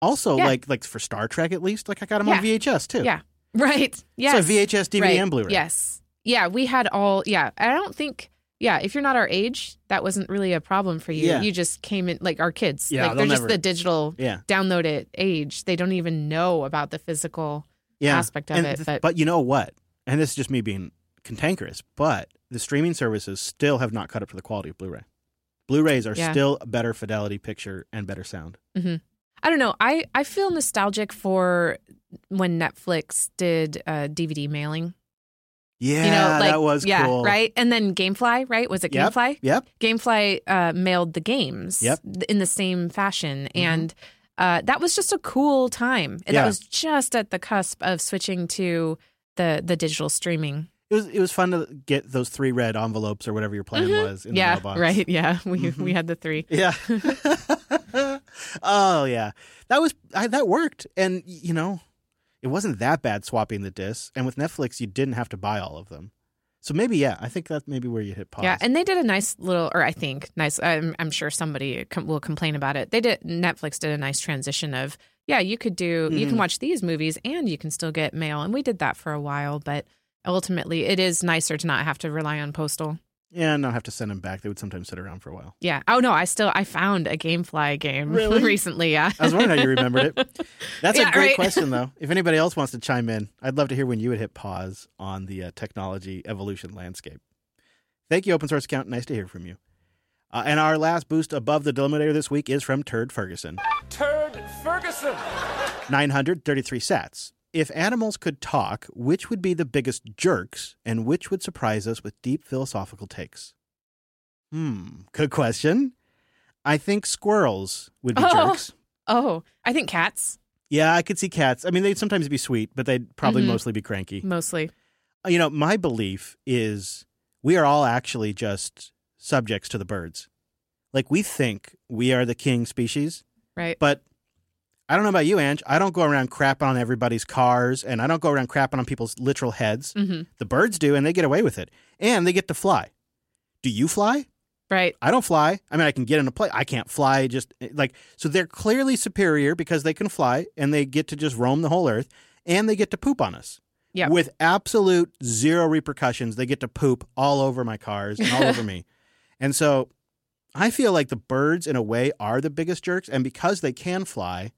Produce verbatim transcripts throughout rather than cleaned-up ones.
Also, Yeah. like like for Star Trek at least, like I got them Yeah. on V H S too. Yeah. Right. Yes. So V H S, D V D, Right. and Blu-ray. Yes. Yeah, we had all, yeah. I don't think, yeah, if you're not our age, that wasn't really a problem for you. Yeah. You just came in, like our kids. Yeah, like they'll they're just never- the digital Yeah. download it age. They don't even know about the physical Yeah. aspect of and it. th- But, but you know what? And this is just me being cantankerous, but the streaming services still have not caught up to the quality of Blu-ray. Blu-rays are Yeah. still a better fidelity picture and better sound. hmm I don't know. I, I feel nostalgic for when Netflix did uh, D V D mailing. Yeah, You know, like, that was yeah, cool. right? And then Gamefly, right? Was it Yep. Gamefly? Yep. Gamefly uh, mailed the games Yep. th- in the same fashion. And uh, that was just a cool time. And Yeah. that was just at the cusp of switching to the the digital streaming. It was it was fun to get those three red envelopes or whatever your plan Mhm. was in Yeah, the mailbox. right. Yeah, we Mhm. we had the three. Yeah. Oh yeah, that was I, that worked, and you know, it wasn't that bad swapping the discs. And with Netflix, you didn't have to buy all of them. So maybe yeah, I think that's maybe where you hit pause. Yeah, and they did a nice little, or I think nice. I'm, I'm sure somebody com- will complain about it. They did. Netflix did a nice transition of yeah, you could do, you Mhm. can watch these movies and you can still get mail, and we did that for a while. But ultimately, it is nicer to not have to rely on postal. Yeah, and not have to send them back. They would sometimes sit around for a while. Yeah. Oh no, I still I found a GameFly game Really? recently. Yeah. I was wondering how you remembered it. That's Yeah, a great right. question, though. If anybody else wants to chime in, I'd love to hear when you would hit pause on the uh, technology evolution landscape. Thank you, Open Source Account. Nice to hear from you. Uh, and our last boost above the Delimitator this week is from Turd Ferguson. Turd Ferguson. nine hundred thirty-three sats. If animals could talk, which would be the biggest jerks and which would surprise us with deep philosophical takes? Hmm, good question. I think squirrels would be Oh. jerks. Oh, I think cats Yeah, I could see cats. I mean, they'd sometimes be sweet, but they'd probably Mhm. mostly be cranky. mostly. You know, my belief is we are all actually just subjects to the birds. Like, we think we are the king species, Right. but I don't know about you, Ange. I don't go around crapping on everybody's cars, and I don't go around crapping on people's literal heads. hmm The birds do, and they get away with it. And they get to fly. Do you fly? Right. I don't fly. I mean, I can get in a plane. I can't fly. Just like, so they're clearly superior because they can fly and they get to just roam the whole earth and they get to poop on us. Yeah. With absolute zero repercussions. They get to poop all over my cars and all over me. And so I feel like the birds, in a way, are the biggest jerks. And because they can fly,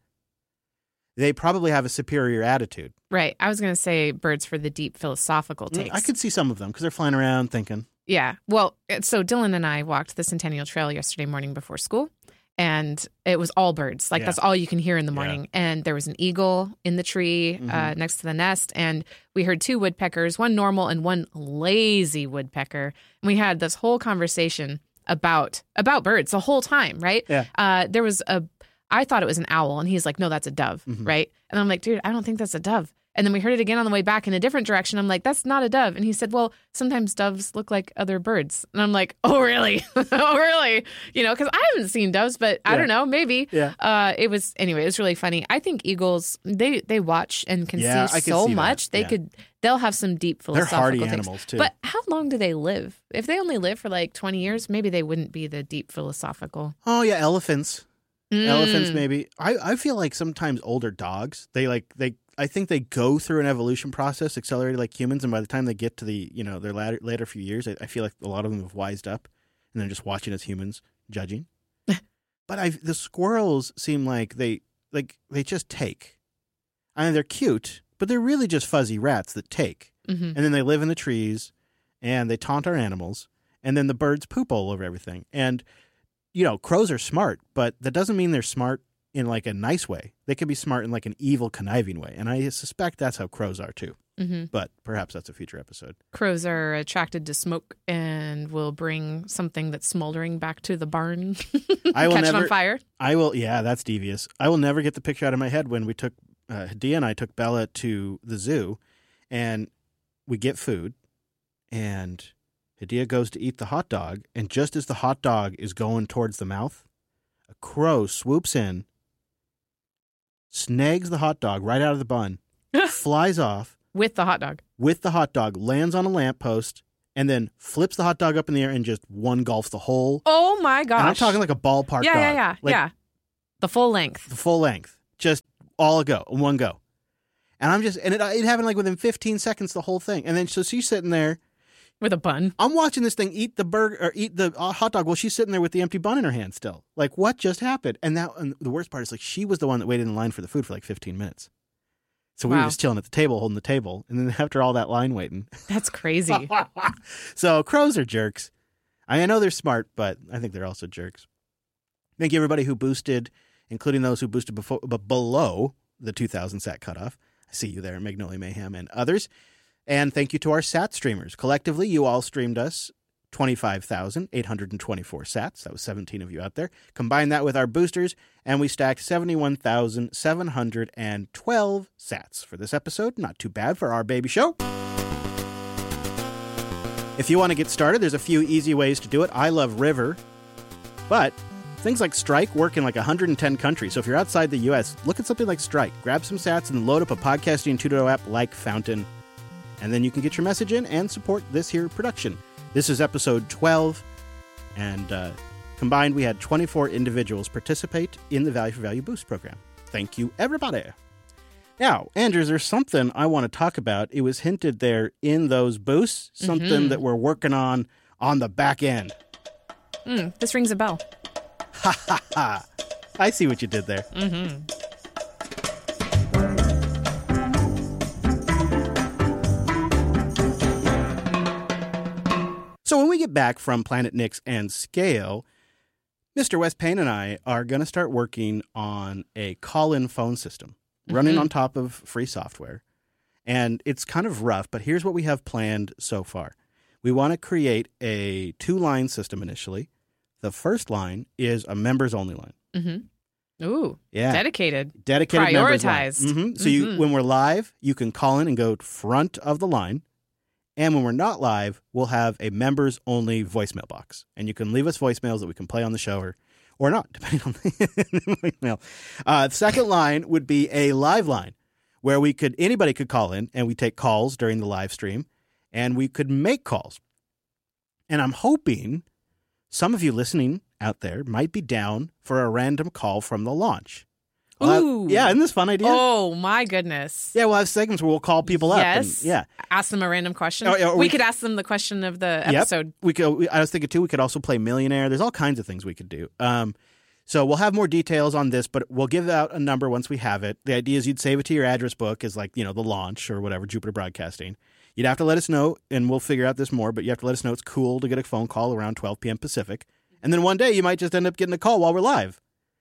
they probably have a superior attitude. Right. I was going to say birds for the deep philosophical takes. I could see some of them because they're flying around thinking. Yeah. Well, it- so Dylan and I walked the Centennial Trail yesterday morning before school, and it was all birds. Like, Yeah. that's all you can hear in the Yeah. morning. And there was an eagle in the tree uh, Mhm. next to the nest, and we heard two woodpeckers, one normal and one lazy woodpecker. And we had this whole conversation about about birds the whole time, right? Yeah. Uh, there was a, I thought it was an owl, and he's like, no, that's a dove, Mhm. right? And I'm like, dude, I don't think that's a dove. And then we heard it again on the way back in a different direction. I'm like, that's not a dove. And he said, well, sometimes doves look like other birds. And I'm like, oh, really? oh, really? You know, because I haven't seen doves, but I Yeah. don't know, maybe. Yeah. Uh, it was, anyway, it was really funny. I think eagles, they they watch and can Yeah, see I could so see that. much. They Yeah. could, they'll have some deep They're philosophical hardy things. animals, too. But how long do they live? If they only live for like twenty years, maybe they wouldn't be the deep philosophical. Oh, yeah, elephants. Elephants, Mm. maybe. I, I feel like sometimes older dogs, they like, they, I think they go through an evolution process accelerated like humans. And by the time they get to the, you know, their latter, later few years, I, I feel like a lot of them have wised up and they're just watching as humans, judging. But I, the squirrels seem like they, like, they just take. I mean, they're cute, but they're really just fuzzy rats that take. Mhm. And then they live in the trees and they taunt our animals. And then the birds poop all over everything. And, you know, crows are smart, but that doesn't mean they're smart in like a nice way. They can be smart in like an evil, conniving way. And I suspect that's how crows are too. Mhm. But perhaps that's a future episode. Crows are attracted to smoke and will bring something that's smoldering back to the barn. I will Catch it never- on fire. I will, yeah, that's devious. I will never get the picture out of my head when we took, uh, Hadia and I took Bella to the zoo and we get food and Hadia goes to eat the hot dog. And just as the hot dog is going towards the mouth, a crow swoops in, snags the hot dog right out of the bun, flies off With the hot dog. with the hot dog, lands on a lamppost, and then flips the hot dog up in the air and just one golfs the whole. Oh my gosh. And I'm talking like a ballpark yeah, dog. yeah, yeah, Like yeah. The full length. the full length. just all a go, one go. And I'm just, and it, it happened like within fifteen seconds, the whole thing. And then so she's sitting there with a bun. I'm watching this thing eat the burger or eat the uh, hot dog while she's sitting there with the empty bun in her hand still. Like, what just happened? And that, and the worst part is like she was the one that waited in line for the food for like fifteen minutes. So we Wow. were just chilling at the table, holding the table. And then after all that line waiting. That's crazy. So crows are jerks. I know they're smart, but I think they're also jerks. Thank you everybody who boosted, including those who boosted before, but below the two thousand sat cutoff. I see you there, Magnolia Mayhem and others. And thank you to our sat streamers. Collectively, you all streamed us twenty-five thousand eight hundred twenty-four sats. That was seventeen of you out there. Combine that with our boosters, and we stacked seventy-one thousand seven hundred twelve sats for this episode. Not too bad for our baby show. If you want to get started, there's a few easy ways to do it. I love River, but things like Strike work in like one hundred ten countries. So if you're outside the U S, look at something like Strike. Grab some sats and load up a podcasting two point oh app like Fountain. And then you can get your message in and support this here production. This is episode twelve. And uh, combined, we had twenty-four individuals participate in the Value for Value Boost program. Thank you, everybody. Now, Andrews, there's something I want to talk about. It was hinted there in those boosts, something mm-hmm. that we're working on on the back end. Mm, this rings a bell. Ha, ha, ha. I see what you did there. Mm-hmm. So when we get back from Planet Nix and Scale, Mister Wes Payne and I are going to start working on a call-in phone system running mm-hmm. on top of free software. And it's kind of rough, but here's what we have planned so far. We want to create a two-line system initially. The first line is a members-only line. Mm-hmm. Ooh, yeah. dedicated. Dedicated members line. Prioritized. Mm-hmm. So mm-hmm. you, when we're live, you can call in and go front of the line. And when we're not live, we'll have a members-only voicemail box. And you can leave us voicemails that we can play on the show or, or not, depending on the voicemail. Uh, the second line would be a live line where we could anybody could call in, and we take calls during the live stream, and we could make calls. And I'm hoping some of you listening out there might be down for a random call from the launch. We'll Ooh. Have, yeah, isn't this a fun idea? Oh, my goodness. Yeah, we'll have segments where we'll call people up. Yes. And, yeah. Ask them a random question. Oh, yeah, we, we could ask them the question of the yep. episode. We could. We, I was thinking, too, we could also play Millionaire. There's all kinds of things we could do. Um, so we'll have more details on this, but we'll give out a number once we have it. The idea is you'd save it to your address book as like, you know, the launch or whatever, Jupiter Broadcasting. You'd have to let us know, and we'll figure out this more, but you have to let us know it's cool to get a phone call around twelve p.m. Pacific. And then one day you might just end up getting a call while we're live.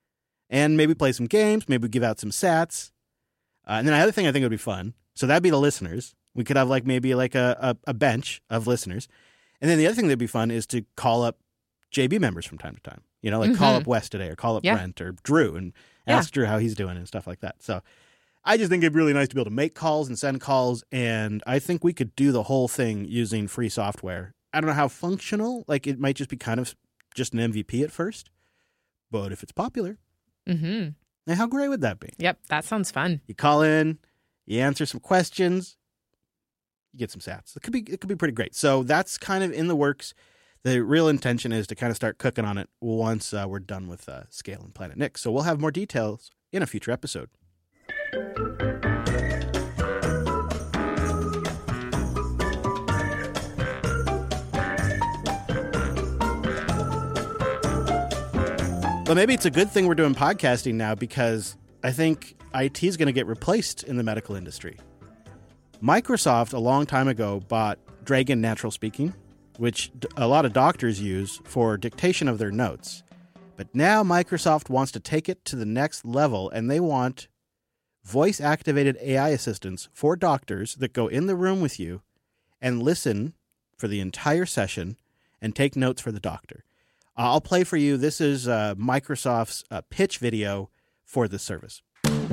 And maybe play some games, maybe give out some sats. Uh, and then the other thing I think would be fun, so that'd be the listeners. We could have like maybe like a, a, a bench of listeners. And then the other thing that'd be fun is to call up J B members from time to time. You know, like mm-hmm. call up Wes today or call up yeah. Brent or Drew and yeah. ask Drew how he's doing and stuff like that. So I just think it'd be really nice to be able to make calls and send calls. And I think we could do the whole thing using free software. I don't know how functional. Like it might just be kind of just an M V P at first. But if it's popular, mm-hmm. now how great would that be? Yep, that sounds fun. You call in, you answer some questions, you get some sats. It could be it could be pretty great. So that's kind of in the works. The real intention is to kind of start cooking on it once uh, we're done with uh, Scale and Planet Nix. So we'll have more details in a future episode. But maybe it's a good thing we're doing podcasting now because I think I T is going to get replaced in the medical industry. Microsoft, a long time ago, bought Dragon Natural Speaking, which a lot of doctors use for dictation of their notes. But now Microsoft wants to take it to the next level, and they want voice-activated A I assistants for doctors that go in the room with you and listen for the entire session and take notes for the doctor. Uh, I'll play for you. This is uh, Microsoft's uh, pitch video for this service.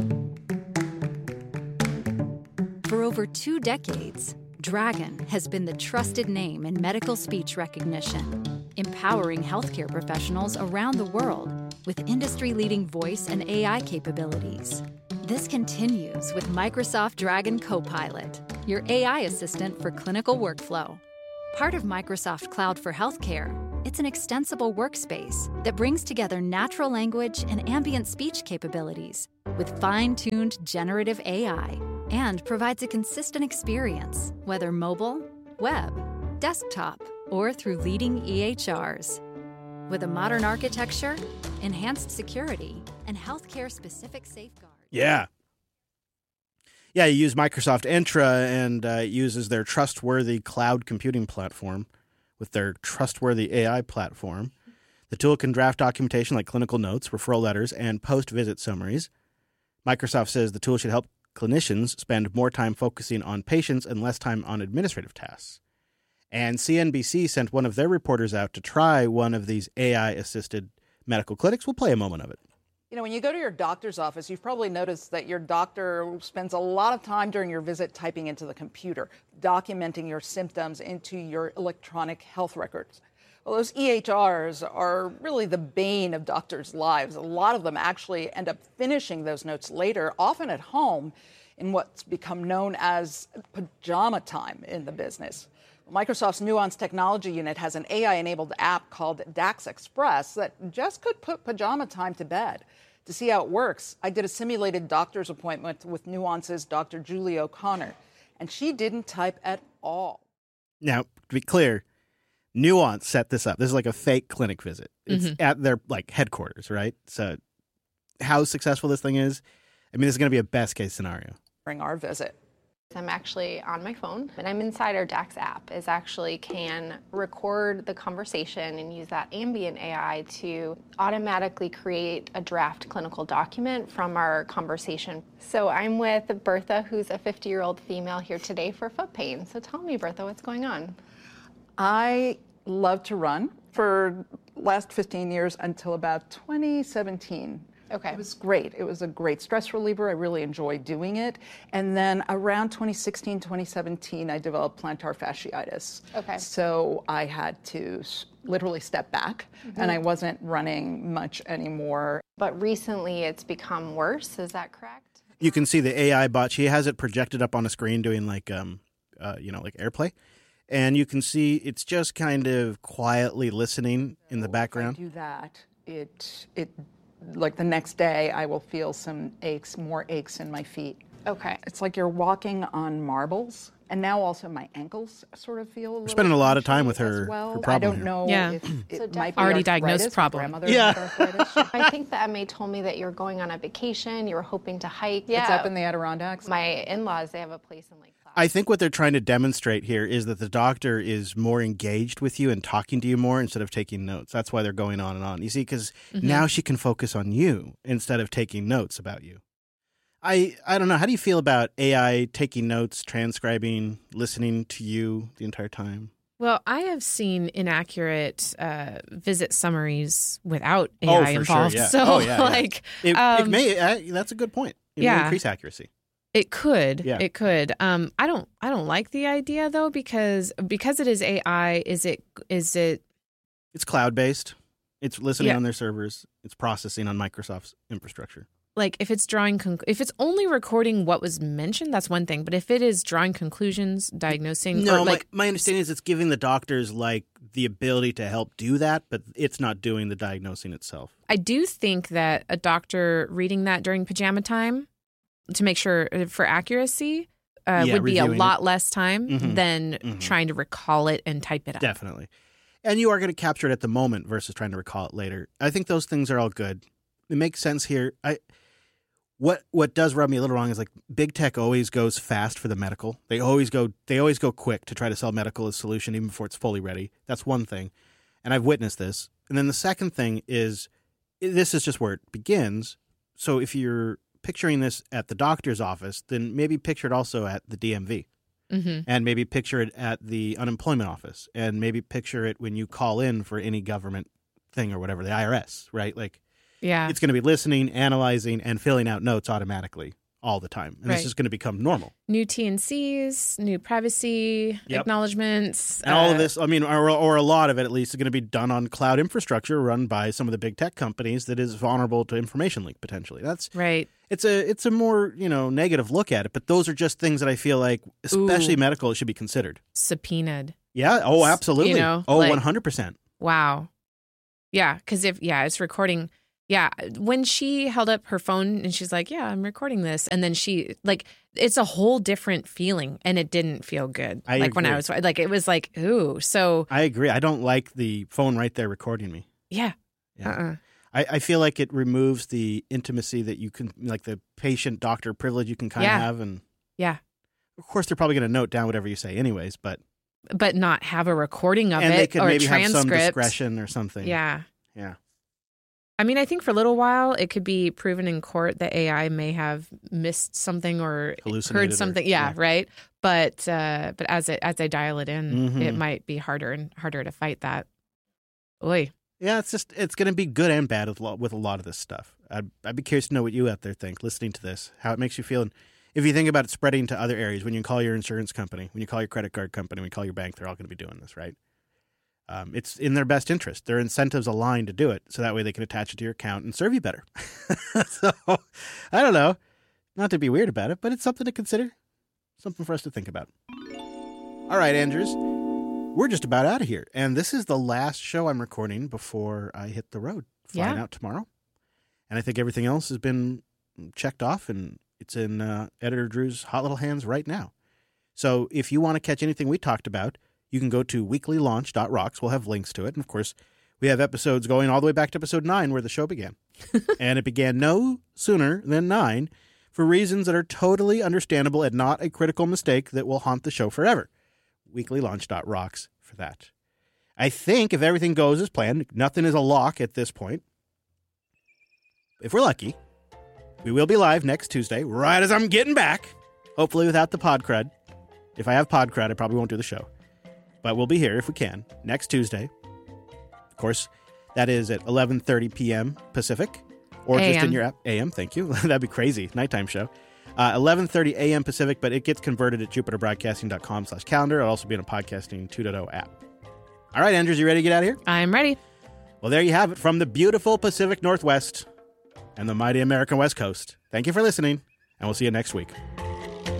For over two decades, Dragon has been the trusted name in medical speech recognition, empowering healthcare professionals around the world with industry-leading voice and A I capabilities. This continues with Microsoft Dragon Copilot, your A I assistant for clinical workflow. Part of Microsoft Cloud for Healthcare, it's an extensible workspace that brings together natural language and ambient speech capabilities with fine-tuned generative A I and provides a consistent experience, whether mobile, web, desktop, or through leading E H Rs. With a modern architecture, enhanced security, and healthcare-specific safeguards. Yeah. Yeah, you use Microsoft Entra, and uh, it uses their trustworthy cloud computing platform with their trustworthy A I platform. The tool can draft documentation like clinical notes, referral letters, and post-visit summaries. Microsoft says the tool should help clinicians spend more time focusing on patients and less time on administrative tasks. And C N B C sent one of their reporters out to try one of these A I-assisted medical clinics. We'll play a moment of it. You know, when you go to your doctor's office, you've probably noticed that your doctor spends a lot of time during your visit typing into the computer, documenting your symptoms into your electronic health records. Well, those E H Rs are really the bane of doctors' lives. A lot of them actually end up finishing those notes later, often at home, in what's become known as pajama time in the business. Microsoft's Nuance Technology Unit has an A I-enabled app called DAX Express that just could put pajama time to bed. To see how it works, I did a simulated doctor's appointment with Nuance's Doctor Julie O'Connor, and she didn't type at all. Now, to be clear, Nuance set this up. This is like a fake clinic visit. It's mm-hmm. at their like headquarters, right? So how successful this thing is, I mean, this is going to be a best-case scenario. During our visit. I'm actually on my phone, and I'm inside our DAX app. Is actually can record the conversation and use that ambient A I to automatically create a draft clinical document from our conversation. So I'm with Bertha, who's a fifty-year-old female here today for foot pain. So tell me, Bertha, what's going on? I love to run for last fifteen years until about twenty seventeen. Okay. It was great. It was a great stress reliever. I really enjoyed doing it. And then around twenty sixteen, twenty seventeen, I developed plantar fasciitis. Okay. So I had to literally step back, mm-hmm. and I wasn't running much anymore. But recently it's become worse. Is that correct? You can see the A I bot. She has it projected up on a screen doing like, um, uh, you know, like AirPlay. And you can see it's just kind of quietly listening in the background. If I do that, it it... like the next day, I will feel some aches, more aches in my feet. Okay. It's like you're walking on marbles. And now also my ankles sort of feel a little. We're spending a lot of time with her, well. her problem I don't know yeah. if it so might be already diagnosed problem. Yeah. I think the M A told me that you're going on a vacation. You were hoping to hike. Yeah. It's up in the Adirondacks. My in-laws, they have a place in Lake Placid. I think what they're trying to demonstrate here is that the doctor is more engaged with you and talking to you more instead of taking notes. That's why they're going on and on. You see, because mm-hmm. now she can focus on you instead of taking notes about you. I, I don't know. How do you feel about A I taking notes, transcribing, listening to you the entire time? Well, I have seen inaccurate uh, visit summaries without A I oh, for involved. Sure, yeah. So, oh, yeah, like, yeah. It, um, it may. Uh, that's a good point. It yeah. may increase accuracy. It could. Yeah. It could. Um, I don't. I don't like the idea though because because it is A I. Is it? Is it? It's cloud based. It's listening yeah. on their servers. It's processing on Microsoft's infrastructure. Like if it's drawing, conc- if it's only recording what was mentioned, that's one thing. But if it is drawing conclusions, diagnosing, no, or like my, my understanding is it's giving the doctors like the ability to help do that, but it's not doing the diagnosing itself. I do think that a doctor reading that during pajama time to make sure for accuracy uh, yeah, would be a lot it. less time mm-hmm. than mm-hmm. trying to recall it and type it out. Definitely. And you are going to capture it at the moment versus trying to recall it later. I think those things are all good. It makes sense here. I what what does rub me a little wrong is like big tech always goes fast for the medical. They always go they always go quick to try to sell medical as a solution even before it's fully ready. That's one thing. And I've witnessed this. And then the second thing is this is just where it begins. So if you're picturing this at the doctor's office, then maybe picture it also at the D M V. Mm-hmm. And maybe picture it at the unemployment office. And maybe picture it when you call in for any government thing or whatever, the I R S, right? Like yeah. it's going to be listening, analyzing, and filling out notes automatically all the time. And right. this is going to become normal. New T N Cs, new privacy yep. acknowledgments. And uh, all of this, I mean, or, or a lot of it at least, is going to be done on cloud infrastructure run by some of the big tech companies that is vulnerable to information leak potentially. That's right. It's a it's a more, you know, negative look at it, but those are just things that I feel like, especially Ooh. medical, it should be considered. Subpoenaed. Yeah. Oh, absolutely. You know, oh, like, one hundred percent. Wow. Yeah, because if, yeah, it's recording, Yeah. When she held up her phone and she's like, yeah, I'm recording this. And then she, like, it's a whole different feeling and it didn't feel good. I like when I agree. was, like, it was like, ooh. So, I agree. I don't like the phone right there recording me. yeah. Yeah. Uh-uh. I, I feel like it removes the intimacy that you can, like the patient-doctor privilege you can kind Yeah. of have. And Yeah. of course, they're probably going to note down whatever you say anyways, but But not have a recording of and it they could or maybe a have some transcript. discretion or something. Yeah. Yeah. I mean, I think for a little while it could be proven in court that A I may have missed something or Hallucinated heard or- something. Yeah, yeah. right. But uh, but as it as they dial it in, Mhm. it might be harder and harder to fight that. Oy. Yeah, it's just, it's going to be good and bad with, lo- with a lot of this stuff. I'd, I'd be curious to know what you out there think, listening to this, how it makes you feel. And if you think about it spreading to other areas, when you call your insurance company, when you call your credit card company, when you call your bank, they're all going to be doing this, right? Um, it's in their best interest. Their incentives align to do it, so that way they can attach it to your account and serve you better. So, I don't know. Not to be weird about it, but it's something to consider. Something for us to think about. All right, Andrews. We're just about out of here. And this is the last show I'm recording before I hit the road, flying Yeah. out tomorrow. And I think everything else has been checked off, and it's in uh, Editor Drew's hot little hands right now. So if you want to catch anything we talked about, you can go to weekly launch dot rocks. We'll have links to it. And, of course, we have episodes going all the way back to episode nine where the show began. And it began no sooner than nine for reasons that are totally understandable and not a critical mistake that will haunt the show forever. weekly launch dot rocks for that. I think if everything goes as planned, nothing is a lock at this point. If we're lucky, we will be live next Tuesday, right as I'm getting back, hopefully without the pod crud. If I have pod crud, I probably won't do the show. But we'll be here if we can, next Tuesday. Of course, that is at eleven thirty p.m. Pacific, or just in A M. your app. A M, thank you. That'd be crazy. Nighttime show. Uh, eleven thirty a.m. Pacific, but it gets converted at jupiter broadcasting dot com slash calendar. It'll also be in a podcasting two point oh app. All right, Andrews, you ready to get out of here? I'm ready. Well, there you have it from the beautiful Pacific Northwest and the mighty American West Coast. Thank you for listening, and we'll see you next week.